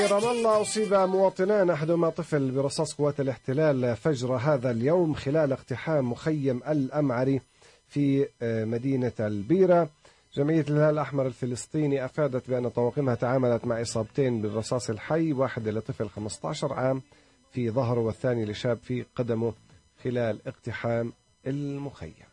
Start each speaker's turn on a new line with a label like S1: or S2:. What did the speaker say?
S1: رام الله أصيب مواطنان أحدهما طفل برصاص قوات الاحتلال فجر هذا اليوم خلال اقتحام مخيم الأمعري في مدينة البيرة. جمعية الهلال الأحمر الفلسطيني أفادت بأن طواقمها تعاملت مع إصابتين بالرصاص الحي، واحدة لطفل 15 عام في ظهره والثاني لشاب في قدمه خلال اقتحام المخيم.